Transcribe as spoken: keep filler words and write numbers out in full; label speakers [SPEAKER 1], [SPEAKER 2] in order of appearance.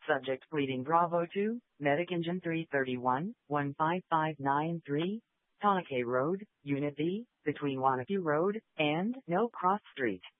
[SPEAKER 1] Subject pleading Bravo two, Medic Engine three thirty-one, one five five nine three, Tanake Road, Unit B, between Wanakyu Road and No Cross Street.